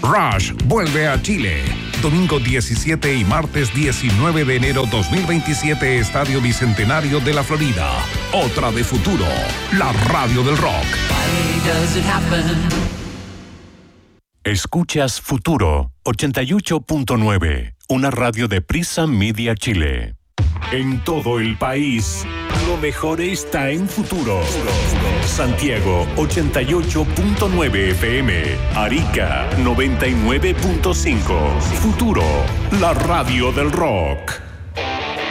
Rush vuelve a Chile. Domingo 17 y martes 19 de enero 2027, Estadio Bicentenario de la Florida. Otra de Futuro, la radio del rock. Escuchas Futuro 88.9, una radio de Prisa Media Chile. En todo el país, lo mejor está en Futuro. Santiago 88.9 FM, Arica 99.5. Futuro, la radio del rock.